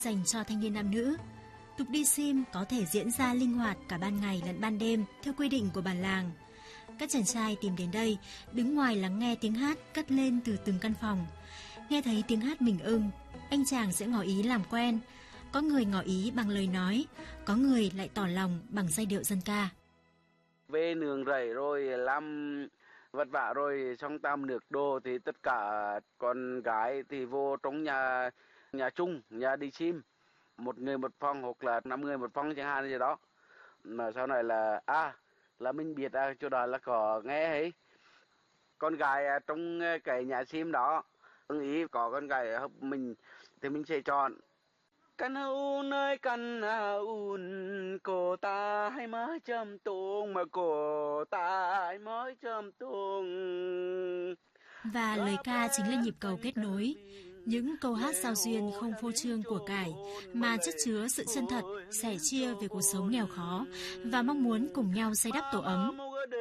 dành cho thanh niên nam nữ. Tục đi sim có thể diễn ra linh hoạt cả ban ngày lẫn ban đêm theo quy định của bản làng. Các chàng trai tìm đến đây, đứng ngoài lắng nghe tiếng hát cất lên từ từng căn phòng. Nghe thấy tiếng hát mình ưng, anh chàng sẽ ngỏ ý làm quen. Có người ngỏ ý bằng lời nói, có người lại tỏ lòng bằng giai điệu dân ca. Về nương rẫy rồi làm vất vả rồi xong tam nước đồ thì tất cả con gái thì vô trong nhà chung, nhà đi sim. Một người một phòng hoặc là 5 người một phòng chẳng hạn gì đó. Mà sau này là mình biết chỗ đó là có nghe ấy. Con gái trong cái nhà sim đó, ưng ý có con gái hợp mình thì mình sẽ chọn. Căn hữu nơi căn hữu cô ta hay mới châm tuồng mà cô ta hay mới châm tuồng. Và lời ca chính là nhịp cầu kết nối. Những câu hát giao duyên không phô trương của cải mà chất chứa sự chân thật, sẻ chia về cuộc sống nghèo khó và mong muốn cùng nhau xây đắp tổ ấm.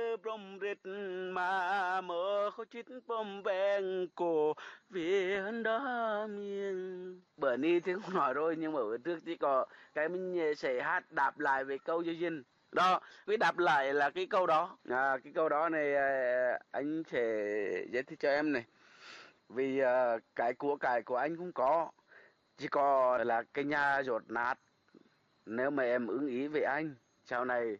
Bữa nay thì không nói rồi, nhưng mà bữa trước chỉ có cái mình sẽ hát đáp lại về câu giao duyên. Đó, cái đáp lại là cái câu đó. Cái câu đó này anh sẽ giải thích cho em này. Vì cái của cải của anh cũng có, chỉ có là cái nhà dột nát. Nếu mà em ưng ý về anh, sau này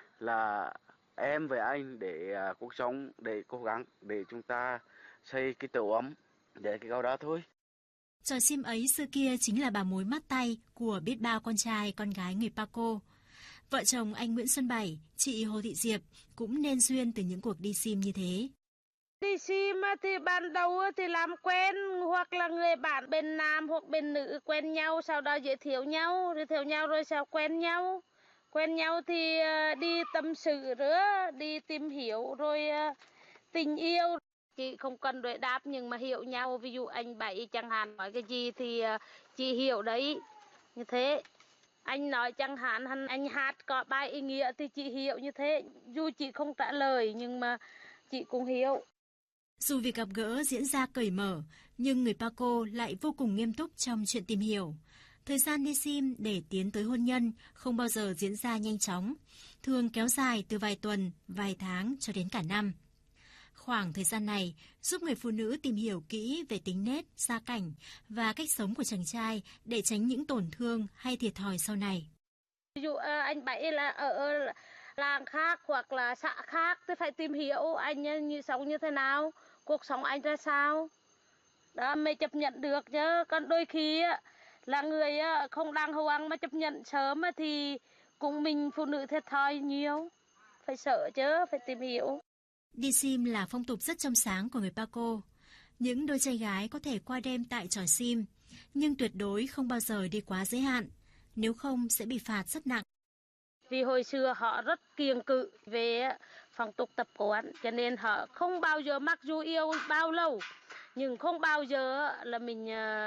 là em với anh để cuộc sống, để cố gắng, để chúng ta xây cái tổ ấm. Để cái câu đó thôi. Trò sim ấy xưa kia chính là bà mối mắt tay của biết bao con trai, con gái người Paco. Vợ chồng anh Nguyễn Xuân Bảy, chị Hồ Thị Diệp cũng nên duyên từ những cuộc đi sim như thế. Đi sim thì ban đầu thì làm quen, hoặc là người bạn bên nam hoặc bên nữ quen nhau, sau đó giới thiệu nhau rồi sau quen nhau. Quen nhau thì đi tâm sự nữa, đi tìm hiểu rồi tình yêu. Chị không cần đối đáp nhưng mà hiểu nhau, ví dụ anh Bảy chẳng hạn nói cái gì thì chị hiểu đấy, như thế. Anh nói chẳng hạn anh hát có bài ý nghĩa thì chị hiểu như thế, dù chị không trả lời nhưng mà chị cũng hiểu. Dù việc gặp gỡ diễn ra cởi mở, nhưng người Paco lại vô cùng nghiêm túc trong chuyện tìm hiểu. Thời gian đi sim để tiến tới hôn nhân không bao giờ diễn ra nhanh chóng, thường kéo dài từ vài tuần, vài tháng cho đến cả năm. Khoảng thời gian này giúp người phụ nữ tìm hiểu kỹ về tính nết, gia cảnh và cách sống của chàng trai để tránh những tổn thương hay thiệt thòi sau này. Ví dụ anh Bảy là ở làng khác hoặc là xã khác thì phải tìm hiểu anh sống như thế nào, cuộc sống anh ra sao. Đó mới chấp nhận được chứ. Còn đôi khi là người không đàng hoàng mà chấp nhận sớm thì cũng mình phụ nữ thiệt thòi nhiều. Phải sợ chứ, phải tìm hiểu. Đi sim là phong tục rất trong sáng của người Paco. Những đôi trai gái có thể qua đêm tại trò sim, nhưng tuyệt đối không bao giờ đi quá giới hạn, nếu không sẽ bị phạt rất nặng. Vì hồi xưa họ rất kiêng cự về phong tục tập quán, cho nên họ không bao giờ, mặc dù yêu bao lâu, nhưng không bao giờ là mình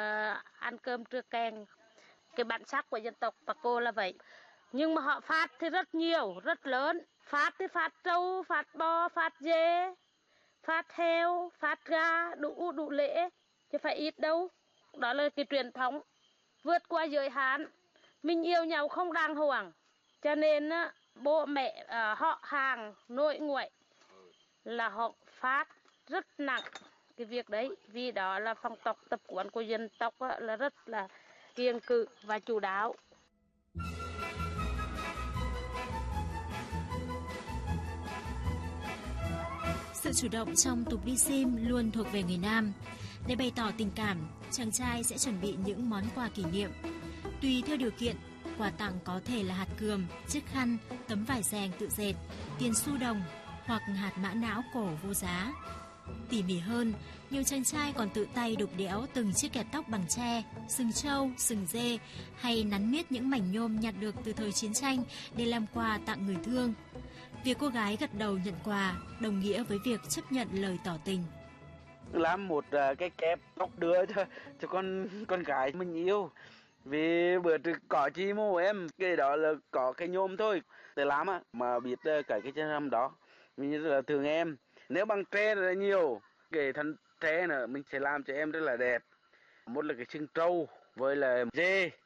ăn cơm trưa kèn. Cái bản sắc của dân tộc Paco là vậy. Nhưng mà họ phạt thì rất nhiều, rất lớn. Phạt thì phạt trâu, phạt bò, phạt dê, phạt heo, phạt gà, đủ lễ, chứ phải ít đâu. Đó là cái truyền thống. Vượt qua giới hạn, mình yêu nhau không đàng hoàng. Cho nên bố mẹ, họ hàng, nội ngoại là họ phạt rất nặng cái việc đấy. Vì đó là phong tục tập quán của dân tộc là rất là kiêng cự và chu đáo. Sự chủ động trong tục đi sim luôn thuộc về người nam. Để bày tỏ tình cảm, chàng trai sẽ chuẩn bị những món quà kỷ niệm. Tùy theo điều kiện, quà tặng có thể là hạt cườm, chiếc khăn, tấm vải rèn tự dệt, tiền xu đồng hoặc hạt mã não cổ vô giá. Tỉ mỉ hơn, nhiều chàng trai còn tự tay đục đẽo từng chiếc kẹp tóc bằng tre, sừng trâu, sừng dê hay nắn miết những mảnh nhôm nhặt được từ thời chiến tranh để làm quà tặng người thương. Việc cô gái gật đầu nhận quà đồng nghĩa với việc chấp nhận lời tỏ tình. Làm một cái kẹp tóc đưa cho con gái mình yêu. Vì bữa trước có chi mô em, cái đó là có cái nhôm thôi. Để làm mà biết cái chân răm đó. Mình như là thường em, nếu bằng tre là nhiều, cái thân tre nữa mình sẽ làm cho em rất là đẹp. Một là cái sừng trâu với là dê.